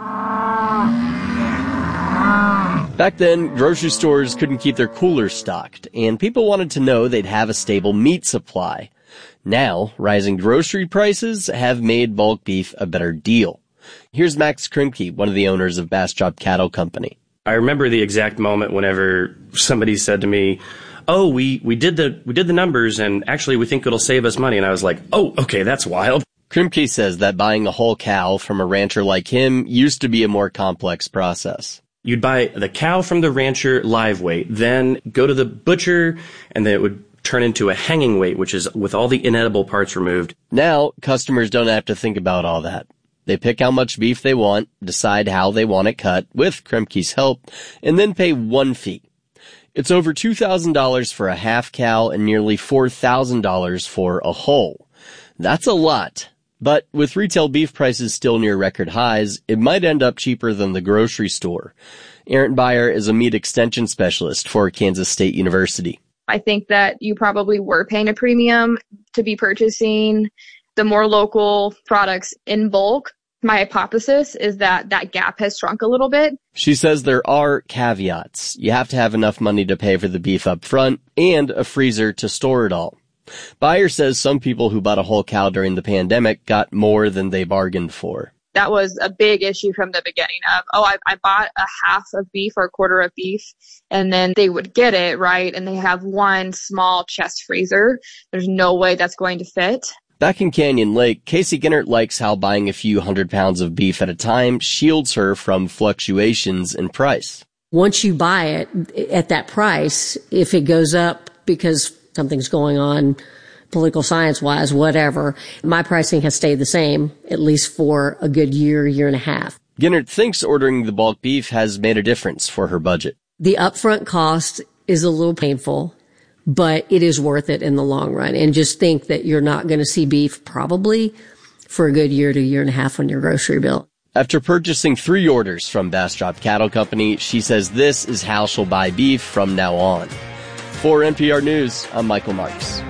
Back then, grocery stores couldn't keep their coolers stocked, and people wanted to know they'd have a stable meat supply. Now, rising grocery prices have made bulk beef a better deal. Here's Max Krimke, one of the owners of Bastrop Cattle Company. I remember the exact moment whenever somebody said to me, "Oh, we did the numbers, and actually we think it'll save us money." And I was like, "Oh, okay, that's wild." Krimke says that buying a whole cow from a rancher like him used to be a more complex process. You'd buy the cow from the rancher live weight, then go to the butcher, and then it would turn into a hanging weight, which is with all the inedible parts removed. Now, customers don't have to think about all that. They pick how much beef they want, decide how they want it cut, with Krimke's help, and then pay one fee. It's over $2,000 for a half cow and nearly $4,000 for a whole. That's a lot. But with retail beef prices still near record highs, it might end up cheaper than the grocery store. Erin Beyer is a meat extension specialist for Kansas State University. I think that you probably were paying a premium to be purchasing the more local products in bulk. My hypothesis is that that gap has shrunk a little bit. She says there are caveats. You have to have enough money to pay for the beef up front and a freezer to store it all. Beyer says some people who bought a whole cow during the pandemic got more than they bargained for. That was a big issue from the beginning of, I bought a half of beef or a quarter of beef, and then they would get it, right? And they have one small chest freezer. There's no way that's going to fit. Back in Canyon Lake, Casey Ginnert likes how buying a few 100 pounds of beef at a time shields her from fluctuations in price. Once you buy it at that price, if it goes up because something's going on, political science-wise, whatever, my pricing has stayed the same, at least for a good year and a half. Ginnert thinks ordering the bulk beef has made a difference for her budget. The upfront cost is a little painful, but it is worth it in the long run. And just think that you're not going to see beef probably for a good year to year and a half on your grocery bill. After purchasing 3 orders from Bastrop Cattle Company, she says this is how she'll buy beef from now on. For NPR News, I'm Michael Marks.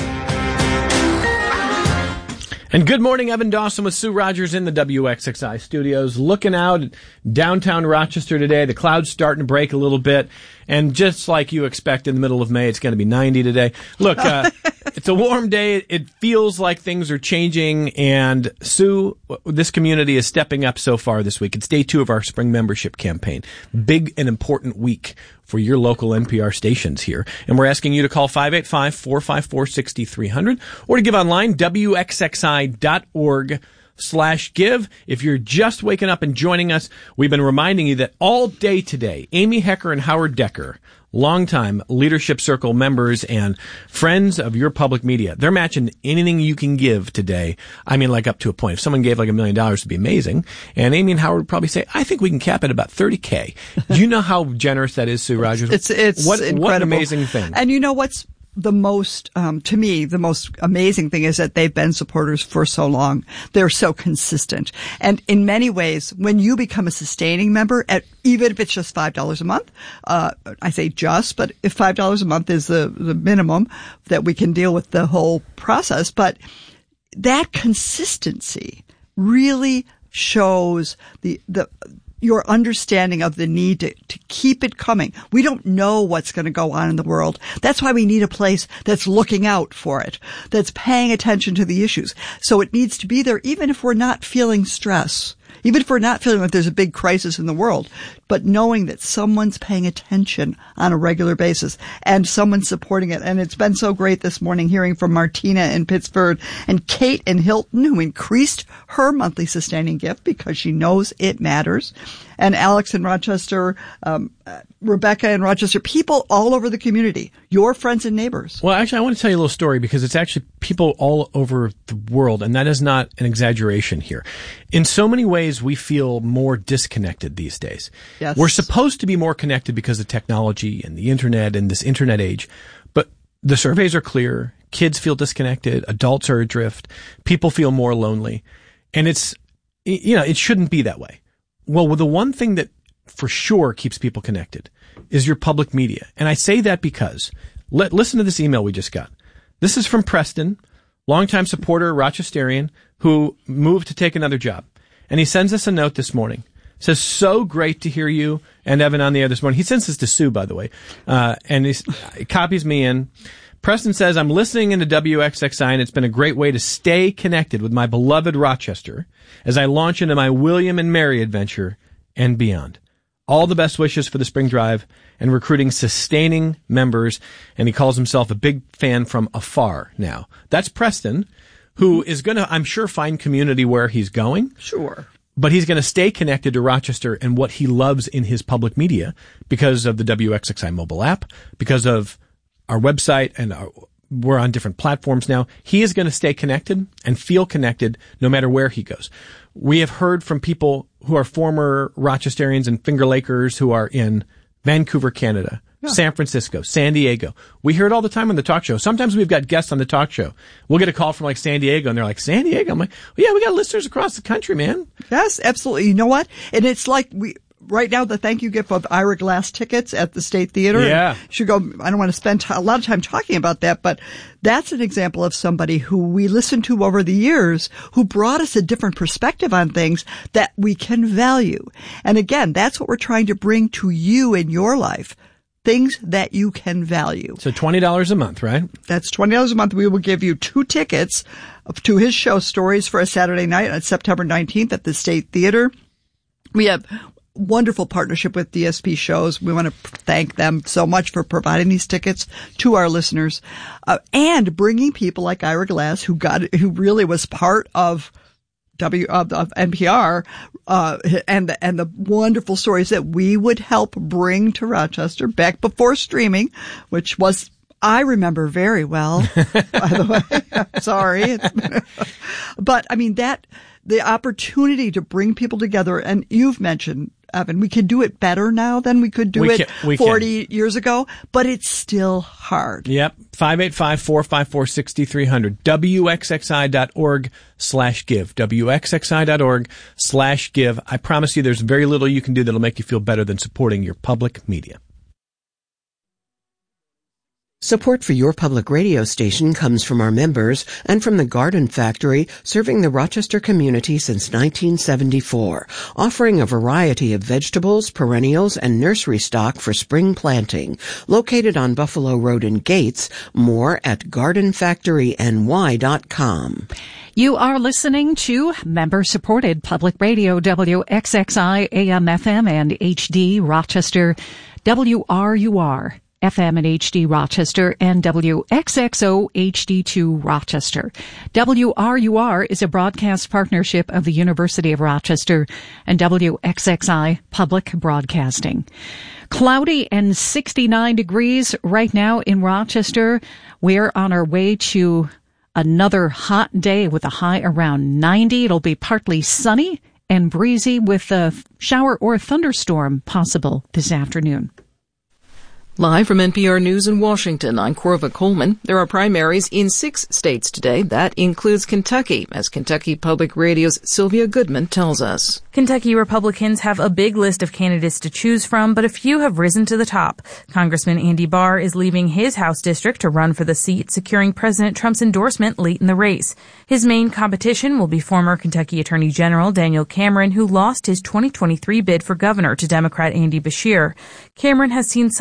And good morning, Evan Dawson with Sue Rogers in the WXXI studios. Looking out at downtown Rochester today, the clouds starting to break a little bit. And just like you expect in the middle of May, it's going to be 90 today. Look, it's a warm day. It feels like things are changing. And Sue, this community is stepping up so far this week. It's day 2 of our spring membership campaign. Big and important week for your local NPR stations here. And we're asking you to call 585-454-6300 or to give online, wxxi.org/give. If you're just waking up and joining us, we've been reminding you that all day today, Amy Hecker and Howard Decker, longtime Leadership Circle members and friends of your public media, they're matching anything you can give today. I mean, like up to a point. If someone gave like $1 million, it'd be amazing. And Amy and Howard would probably say, I think we can cap it about $30K. Do you know how generous that is, Sue Rogers? It's incredible. What an amazing thing. And you know what's the most, to me, the most amazing thing is that they've been supporters for so long. They're so consistent. And in many ways, when you become a sustaining member, even if it's just $5 a month, I say just, but if $5 a month is the minimum that we can deal with the whole process, but that consistency really shows your understanding of the need to keep it coming. We don't know what's going to go on in the world. That's why we need a place that's looking out for it, that's paying attention to the issues. So it needs to be there even if we're not feeling stress. even if we're not feeling like there's a big crisis in the world, but knowing that someone's paying attention on a regular basis and someone's supporting it. And it's been so great this morning hearing from Martina in Pittsburgh and Kate in Hilton, who increased her monthly sustaining gift because she knows it matters. And Alex in Rochester, Rebecca in Rochester, people all over the community, your friends and neighbors. Well, actually, I want to tell you a little story because it's actually people all over the world, and that is not an exaggeration here. In so many ways, we feel more disconnected these days. Yes. We're supposed to be more connected because of technology and the internet and this internet age, but the surveys are clear. Kids feel disconnected. Adults are adrift. People feel more lonely. And it shouldn't be that way. Well, the one thing that for sure keeps people connected is your public media. And I say that because listen to this email we just got. This is from Preston, longtime supporter, Rochesterian, who moved to take another job. And he sends us a note this morning. Says, so great to hear you and Evan on the air this morning. He sends this to Sue, by the way, and he copies me in. Preston says, I'm listening into WXXI, and it's been a great way to stay connected with my beloved Rochester as I launch into my William and Mary adventure and beyond. All the best wishes for the spring drive and recruiting sustaining members, and he calls himself a big fan from afar now. That's Preston, who is going to, I'm sure, find community where he's going. Sure. But he's going to stay connected to Rochester and what he loves in his public media because of the WXXI mobile app, because of our website, and we're on different platforms now. He is going to stay connected and feel connected no matter where he goes. We have heard from people who are former Rochesterians and Finger Lakers who are in Vancouver, Canada, San Francisco, San Diego. We hear it all the time on the talk show. Sometimes we've got guests on the talk show. We'll get a call from like San Diego, and they're like, San Diego? I'm like, well, yeah, we got listeners across the country, man. Yes, absolutely. You know what? And it's like right now, the thank you gift of Ira Glass tickets at the State Theater. Yeah. You should go. I don't want to spend a lot of time talking about that, but that's an example of somebody who we listened to over the years who brought us a different perspective on things that we can value. And again, that's what we're trying to bring to you in your life. Things that you can value. So $20 a month, right? That's $20 a month. We will give you 2 tickets to his show, Stories for a Saturday Night, on September 19th at the State Theater. We have wonderful partnership with DSP Shows. We want to thank them so much for providing these tickets to our listeners, and bringing people like Ira Glass, who really was part of NPR, and the wonderful stories that we would help bring to Rochester back before streaming, which was, I remember very well, by the way. Sorry. But I mean, the opportunity to bring people together, and you've mentioned, Evan, we can do it better now than we could do it 40 years ago, but it's still hard. Yep. 585-454-6300. WXXI.org/give. WXXI.org/give. I promise you there's very little you can do that'll make you feel better than supporting your public media. Support for your public radio station comes from our members and from the Garden Factory, serving the Rochester community since 1974, offering a variety of vegetables, perennials, and nursery stock for spring planting. Located on Buffalo Road in Gates, more at gardenfactoryny.com. You are listening to member-supported public radio, WXXI AM, FM, and HD Rochester, WRUR. FM and HD Rochester, and WXXO HD2 Rochester. WRUR is a broadcast partnership of the University of Rochester and WXXI Public Broadcasting. Cloudy and 69 degrees right now in Rochester. We're on our way to another hot day with a high around 90. It'll be partly sunny and breezy with a shower or thunderstorm possible this afternoon. Live from NPR News in Washington, I'm Corva Coleman. There are primaries in 6 states today. That includes Kentucky, as Kentucky Public Radio's Sylvia Goodman tells us. Kentucky Republicans have a big list of candidates to choose from, but a few have risen to the top. Congressman Andy Barr is leaving his House district to run for the seat, securing President Trump's endorsement late in the race. His main competition will be former Kentucky Attorney General Daniel Cameron, who lost his 2023 bid for governor to Democrat Andy Beshear. Cameron has seen some support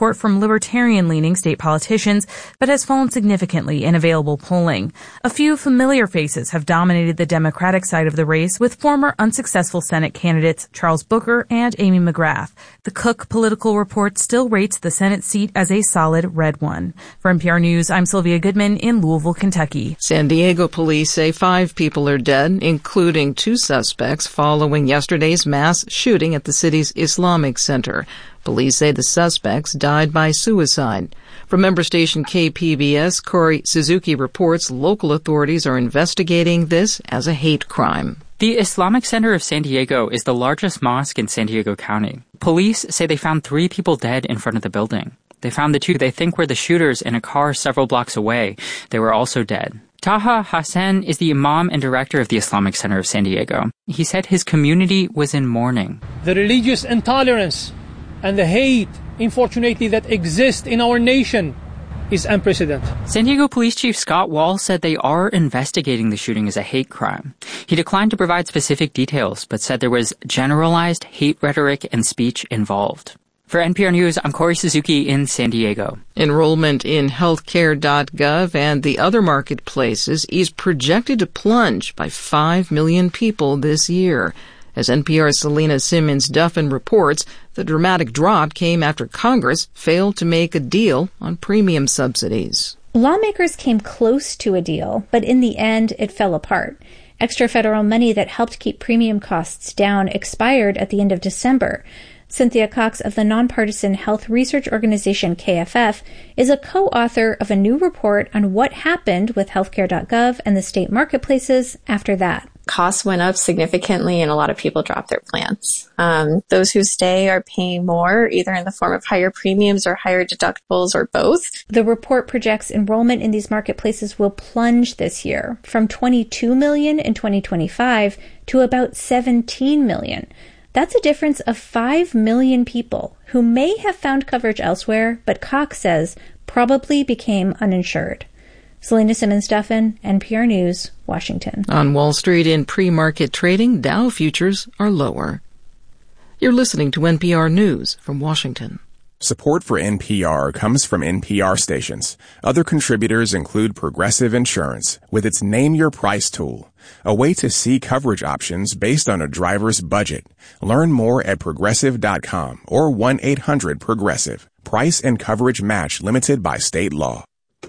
support from libertarian-leaning state politicians, but has fallen significantly in available polling. A few familiar faces have dominated the Democratic side of the race, with former unsuccessful Senate candidates Charles Booker and Amy McGrath. The Cook Political Report still rates the Senate seat as a solid red one. For NPR News, I'm Sylvia Goodman in Louisville, Kentucky. San Diego police say 5 people are dead, including 2 suspects, following yesterday's mass shooting at the city's Islamic Center. Police say the suspects died by suicide. From member station KPBS, Corey Suzuki reports local authorities are investigating this as a hate crime. The Islamic Center of San Diego is the largest mosque in San Diego County. Police say they found 3 people dead in front of the building. They found the 2 they think were the shooters in a car several blocks away. They were also dead. Taha Hassan is the imam and director of the Islamic Center of San Diego. He said his community was in mourning. The religious intolerance and the hate, unfortunately, that exists in our nation is unprecedented. San Diego Police Chief Scott Wall said they are investigating the shooting as a hate crime. He declined to provide specific details, but said there was generalized hate rhetoric and speech involved. For NPR News, I'm Corey Suzuki in San Diego. Enrollment in healthcare.gov and the other marketplaces is projected to plunge by 5 million people this year. As NPR's Selena Simmons-Duffin reports, the dramatic drop came after Congress failed to make a deal on premium subsidies. Lawmakers came close to a deal, but in the end, it fell apart. Extra federal money that helped keep premium costs down expired at the end of December. Cynthia Cox of the nonpartisan health research organization KFF is a co-author of a new report on what happened with healthcare.gov and the state marketplaces after that. Costs went up significantly and a lot of people dropped their plans. Those who stay are paying more, either in the form of higher premiums or higher deductibles or both. The report projects enrollment in these marketplaces will plunge this year from 22 million in 2025 to about 17 million. That's a difference of 5 million people who may have found coverage elsewhere, but Cox says probably became uninsured. Selena Simmons-Duffin, NPR News, Washington. On Wall Street in pre-market trading, Dow futures are lower. You're listening to NPR News from Washington. Support for NPR comes from NPR stations. Other contributors include Progressive Insurance with its Name Your Price tool, a way to see coverage options based on a driver's budget. Learn more at Progressive.com or 1-800-PROGRESSIVE. Price and coverage match limited by state law.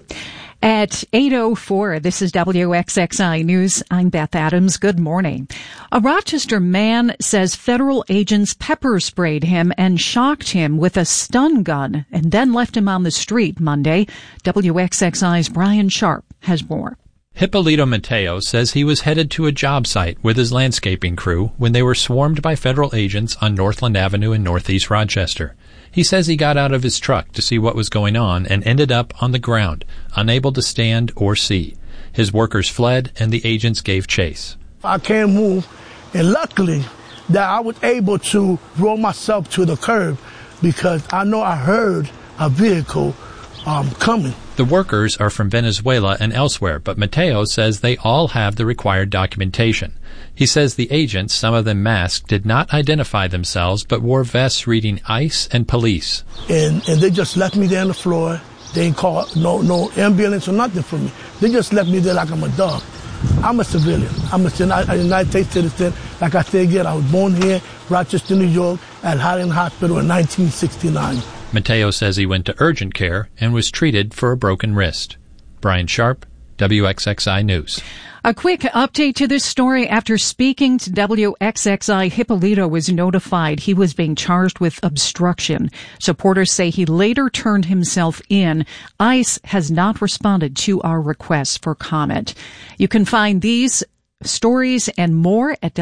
At 8:04, this is WXXI News. I'm Beth Adams. Good morning. A Rochester man says federal agents pepper sprayed him and shocked him with a stun gun and then left him on the street Monday. WXXI's Brian Sharp has more. Hippolito Mateo says he was headed to a job site with his landscaping crew when they were swarmed by federal agents on Northland Avenue in northeast Rochester. He says he got out of his truck to see what was going on and ended up on the ground, unable to stand or see. His workers fled and the agents gave chase. I can't move, and luckily that I was able to roll myself to the curb because I know I heard a vehicle coming. The workers are from Venezuela and elsewhere, but Mateo says they all have the required documentation. He says the agents, some of them masked, did not identify themselves but wore vests reading ICE and police. And they just left me there on the floor. They ain't called no ambulance or nothing for me. They just left me there like I'm a dog. I'm a civilian. I'm a United States citizen. Like I said again, I was born here, Rochester, New York, at Highland Hospital in 1969. Mateo says he went to urgent care and was treated for a broken wrist. Brian Sharp, WXXI News. A quick update to this story. After speaking to WXXI, Hippolito was notified he was being charged with obstruction. Supporters say he later turned himself in. ICE has not responded to our requests for comment. You can find these stories and more at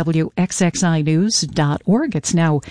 WXXInews.org. It's now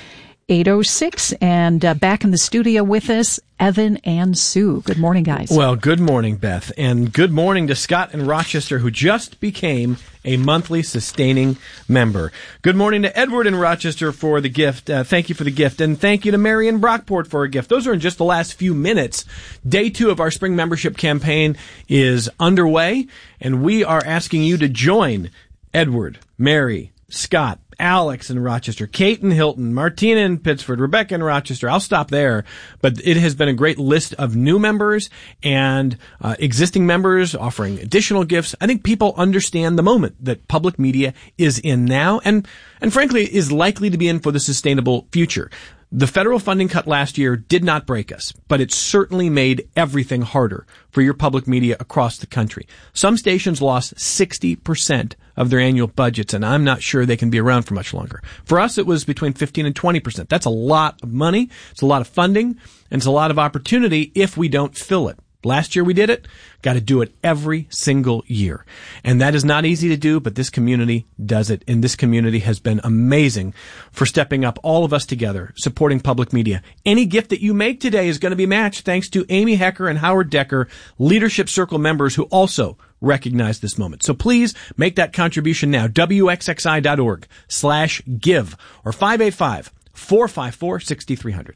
8:06, and back in the studio with us, Evan and Sue. Good morning, guys. Well, good morning, Beth, and good morning to Scott in Rochester, who just became a monthly sustaining member. Good morning to Edward in Rochester for the gift. Thank you for the gift, and thank you to Mary in Brockport for a gift. Those are in just the last few minutes. Day 2 of our spring membership campaign is underway, and we are asking you to join Edward, Mary, Scott, Alex in Rochester, Kate in Hilton, Martina in Pittsford, Rebecca in Rochester. I'll stop there, but it has been a great list of new members and existing members offering additional gifts. I think people understand the moment that public media is in now and frankly is likely to be in for the sustainable future. The federal funding cut last year did not break us, but it certainly made everything harder for your public media across the country. Some stations lost 60% of their annual budgets, and I'm not sure they can be around for much longer. For us, it was between 15 and 20%. That's a lot of money, it's a lot of funding, and it's a lot of opportunity if we don't fill it. Last year we did it. Got to do it every single year. And that is not easy to do, but this community does it. And this community has been amazing for stepping up, all of us together, supporting public media. Any gift that you make today is going to be matched thanks to Amy Hecker and Howard Decker, Leadership Circle members who also recognize this moment. So please make that contribution now. WXXI.org/give or 585-454-6300.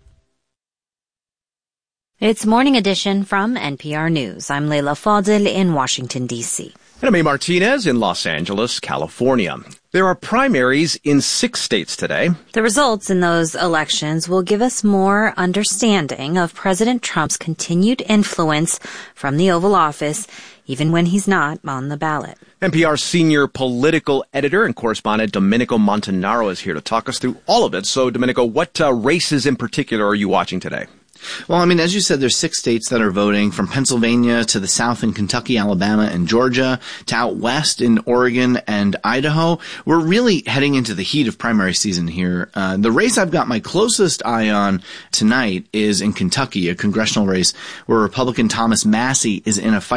It's Morning Edition from NPR News. I'm Leila Fadel in Washington, D.C. And I'm A. Martinez in Los Angeles, California. There are primaries in 6 states today. The results in those elections will give us more understanding of President Trump's continued influence from the Oval Office, even when he's not on the ballot. NPR senior political editor and correspondent Domenico Montanaro is here to talk us through all of it. So, Domenico, what races in particular are you watching today? Well, I mean, as you said, there's 6 states that are voting, from Pennsylvania to the south in Kentucky, Alabama, and Georgia, to out west in Oregon and Idaho. We're really heading into the heat of primary season here. The race I've got my closest eye on tonight is in Kentucky, a congressional race where Republican Thomas Massie is in a fight